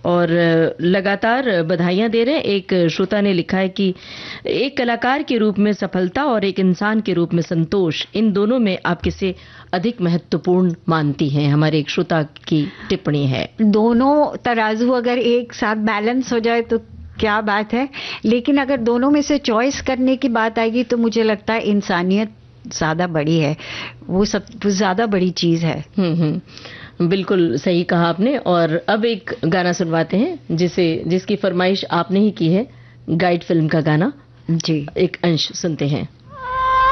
और लगातार बधाइयां दे रहे हैं। एक श्रोता ने लिखा है कि एक कलाकार के रूप में सफलता और एक इंसान के रूप में संतोष, इन दोनों में आप किसे अधिक महत्वपूर्ण मानती हैं? हमारे एक श्रोता की टिप्पणी है। दोनों तराजू अगर एक साथ बैलेंस हो जाए तो क्या बात है, लेकिन अगर दोनों में से चॉइस करने की बात आएगी तो मुझे लगता है इंसानियत ज्यादा बड़ी है, वो सब ज्यादा बड़ी चीज है। बिल्कुल सही कहा आपने। और अब एक गाना सुनवाते हैं जिसकी फरमाइश आपने ही की है, गाइड फिल्म का गाना। जी, एक अंश सुनते हैं।